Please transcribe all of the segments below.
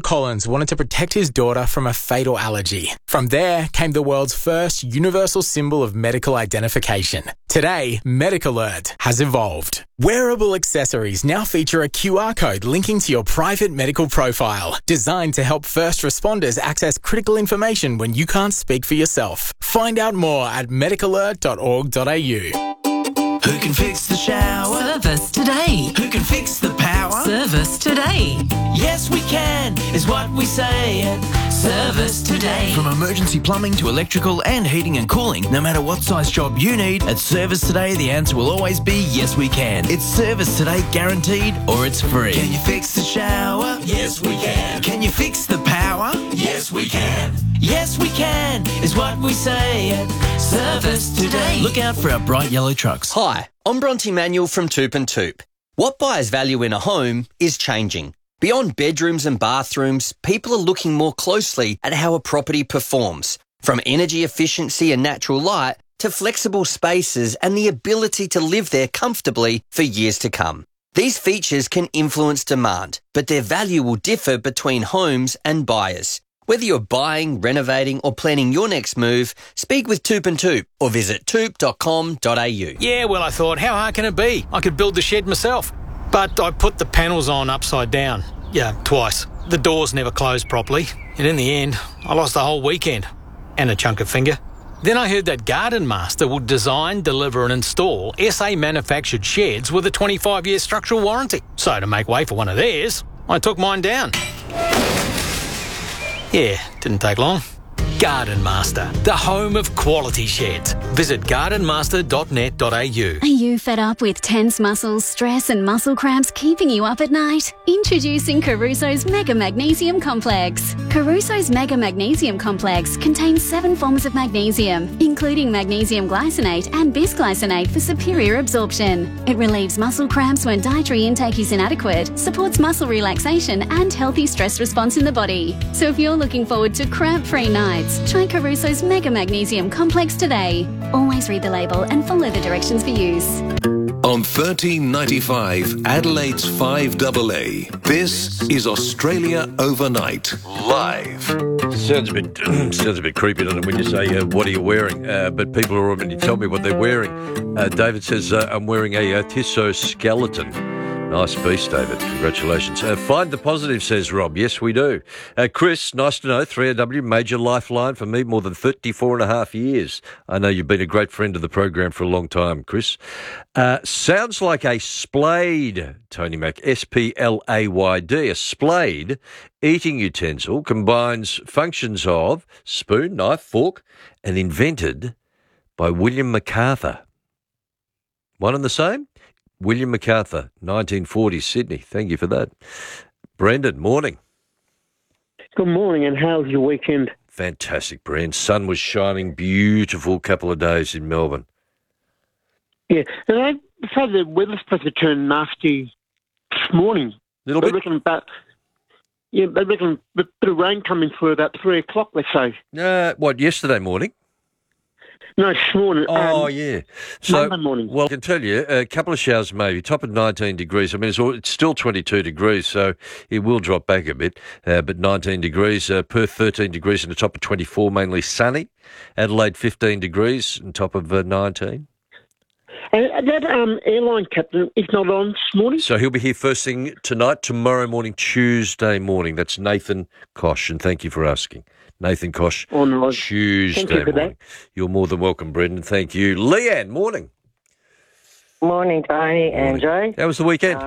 Collins wanted to protect his daughter from a fatal allergy. From there came the world's first universal symbol of medical identification. Today, MedicAlert has evolved. Wearable accessories now feature a QR code linking to your private medical profile, designed to help first responders access critical information when you can't speak for yourself. Find out more at medicalert.org.au. Who can fix the shower? Service today. Who can fix the power? Service today. Yes, we can, is what we say at Service Today. From emergency plumbing to electrical and heating and cooling, no matter what size job you need, at Service Today, the answer will always be yes, we can. It's Service Today guaranteed, or it's free. Can you fix the shower? Yes, we can. Can you fix the power? Yes, we can. Yes, we can, is what we say at Service Today. Look out for our bright yellow trucks. Hi, I'm Bronte Manuel from Toop and Toop. What buyers value in a home is changing. Beyond bedrooms and bathrooms, people are looking more closely at how a property performs, from energy efficiency and natural light to flexible spaces and the ability to live there comfortably for years to come. These features can influence demand, but their value will differ between homes and buyers. Whether you're buying, renovating or planning your next move, speak with Toop and Toop or visit toop.com.au. Yeah, well, I thought, how hard can it be? I could build the shed myself. But I put the panels on upside down. Yeah, twice. The doors never closed properly. And in the end, I lost the whole weekend. And a chunk of finger. Then I heard that Garden Master would design, deliver and install SA manufactured sheds with a 25-year structural warranty. So to make way for one of theirs, I took mine down. Yeah, didn't take long. Garden Master, the home of quality sheds. Visit gardenmaster.net.au. Are you fed up with tense muscles, stress and muscle cramps keeping you up at night? Introducing Caruso's Mega Magnesium Complex. Caruso's Mega Magnesium Complex contains 7 forms of magnesium, including magnesium glycinate and bisglycinate for superior absorption. It relieves muscle cramps when dietary intake is inadequate, supports muscle relaxation and healthy stress response in the body. So if you're looking forward to cramp-free nights, try Caruso's Mega Magnesium Complex today. Always read the label and follow the directions for use. On 1395 Adelaide's 5AA, this is Australia Overnight, live. Sounds a bit creepy, doesn't it, when you say, what are you wearing? But people are already tell me what they're wearing. David says, I'm wearing a Tissot skeleton. Nice beast, David. Congratulations. Find the positive, says Rob. Yes, we do. Chris, nice to know. 3AW, major lifeline for me, more than 34 and a half years. I know you've been a great friend of the program for a long time, Chris. Sounds like a splaid, Tony Mac, S-P-L-A-Y-D. A splaid eating utensil combines functions of spoon, knife, fork, and invented by William MacArthur. One and the same? William MacArthur, 1940, Sydney. Thank you for that. Brendan, morning. Good morning, and how's your weekend? Fantastic, Brendan. Sun was shining, beautiful couple of days in Melbourne. Yeah, and I say the weather's supposed to turn nasty this morning. Little bit? They reckon a bit of rain coming through about 3 o'clock, they say. What, yesterday morning? No, this morning. Yeah. So, Monday morning. Well, I can tell you, a couple of showers maybe, top of 19 degrees. I mean, it's still 22 degrees, so it will drop back a bit. But 19 degrees, Perth 13 degrees and a top of 24, mainly sunny. Adelaide 15 degrees and top of 19. And that airline captain is not on this morning? So he'll be here first thing tonight, tomorrow morning, Tuesday morning. That's Nathan Kosh, and thank you for asking. Nathan Kosh, Tuesday morning. You're more than welcome, Brendan. Thank you. Leanne, morning. Morning, Tony and Joe. How was the weekend?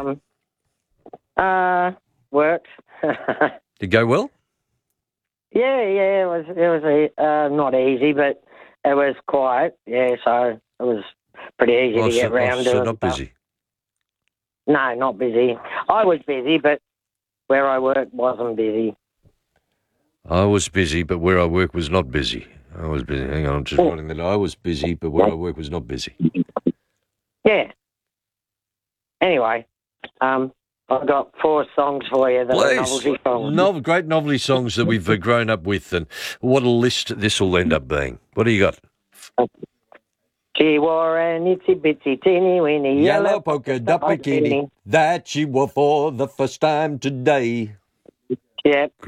Worked. Did it go well? Yeah, it was not easy, but it was quiet. Yeah, so it was pretty easy to get round to. So not busy? No, not busy. I was busy, but where I worked wasn't busy. I was busy, but where I work was not busy. I was busy. Hang on, I'm just writing that. I was busy, but where I work was not busy. Yeah. Anyway, I've got 4 songs for you that are novelty songs. Great novelty songs that we've grown up with, and what a list this will end up being. What do you got? She wore an itsy-bitsy teeny-weeny yellow polka dot bikini that she wore for the first time today. Yep.